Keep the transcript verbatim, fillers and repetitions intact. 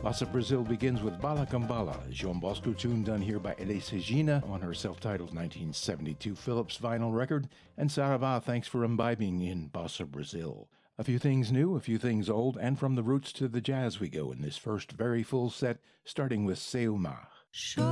Bossa Brazil begins with Bala Gambala, a João Bosco tune done here by Elis Regina on her self-titled nineteen seventy-two Philips vinyl record, and Saravá thanks for imbibing in Bossa Brazil. A few things new, a few things old, and from the roots to the jazz we go in this first very full set, starting with Seu Mar.